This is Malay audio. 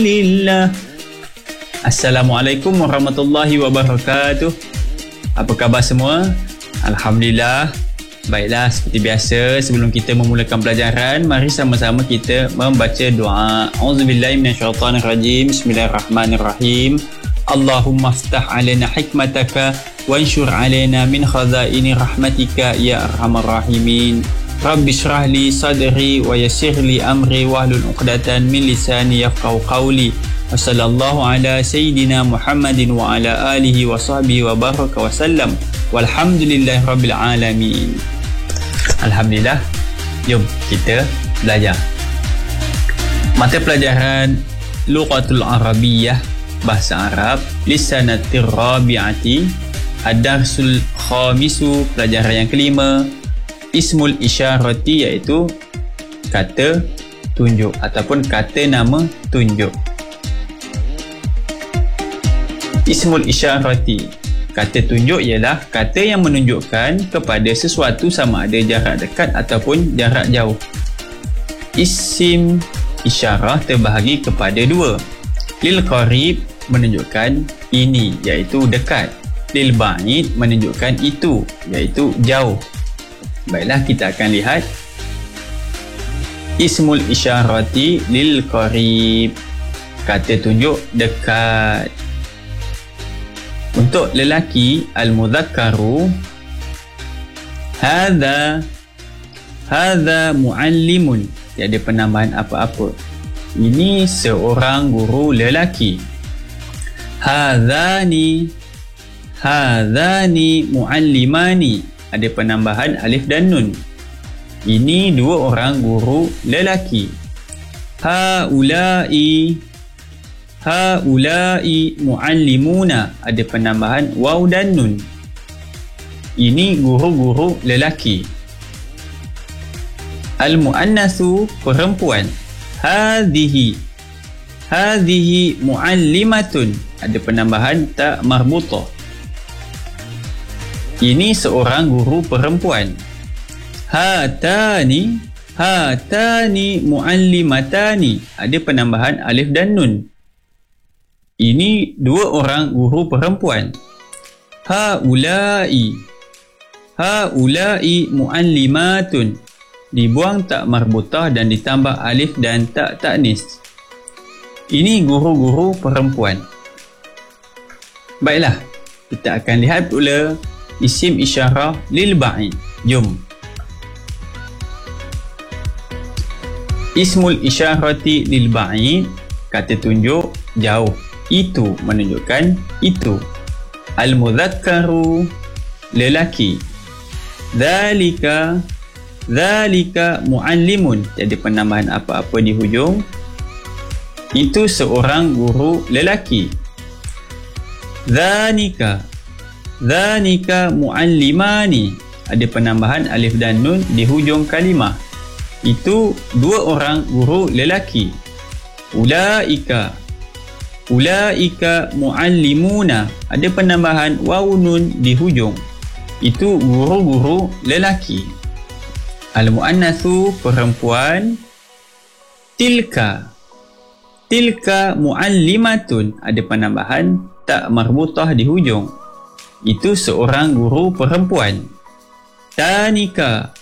Lillah. Assalamualaikum warahmatullahi wabarakatuh. Apa khabar semua? Alhamdulillah. Baiklah, seperti biasa, sebelum kita memulakan pelajaran, mari sama-sama kita membaca doa. Auzubillahi minasyaitonirrajim. Bismillahirrahmanirrahim. Allahumma aftah alaina hikmataka wanshur alaina min khazaini rahmatika ya arhamar rahimin. Rabbi shrah li sadri wa yassir li amri wahlul 'uqdatan min lisani yafqahu qawli. Wa sallallahu ala sayyidina Muhammadin wa ala alihi wa sahbihi wa baraka wa sallam. Walhamdulillahi rabbil alamin. Alhamdulillah. Jom kita belajar. Mata pelajaran Lughatul Arabiyyah, bahasa Arab, lisanatir rabi'ati, ad-darsul khamisu, pelajaran yang kelima. Ismul isyarati, iaitu kata tunjuk ataupun kata nama tunjuk. Ismul isyarati, kata tunjuk ialah kata yang menunjukkan kepada sesuatu sama ada jarak dekat ataupun jarak jauh. Isim isyarah terbahagi kepada dua. Lil qarib, menunjukkan ini, iaitu dekat. Lil ba'id, menunjukkan itu, iaitu jauh. Baiklah, kita akan lihat ismul isyarati lil qarib, kata tunjuk dekat. Untuk lelaki, al-mudzakkaru, hadha muallimun, tiada penambahan apa-apa. Ini seorang guru lelaki. Hadhani muallimani, ada penambahan alif dan nun. Ini dua orang guru lelaki. Haula'i muallimuna, ada penambahan waw dan nun. Ini guru-guru lelaki. Al-muannasu, perempuan. Hadhihi muallimatun, ada penambahan tak marbutah. Ini seorang guru perempuan. Hatani muallimatani, ada penambahan alif dan nun. Ini dua orang guru perempuan. Haula'i muallimatun, dibuang tak marbutah dan ditambah alif dan tak taknis. Ini guru-guru perempuan. Baiklah, kita akan lihat pula isim isyarah lil ba'id. Jom. Ismul isyarati lil ba'id, kata tunjuk jauh. Itu, menunjukkan itu. Al-mudzakkaru, lelaki. Dzalika muallimun, tiada penambahan apa-apa di hujung. Itu seorang guru lelaki. Dzanika muallimani, ada penambahan alif dan nun di hujung kalimah. Itu dua orang guru lelaki. Ulaika muallimuna, ada penambahan waw nun di hujung. Itu guru-guru lelaki. Al-muannatsu, perempuan. Tilka muallimatun, ada penambahan tak marbutah di hujung. Itu seorang guru perempuan. Tanika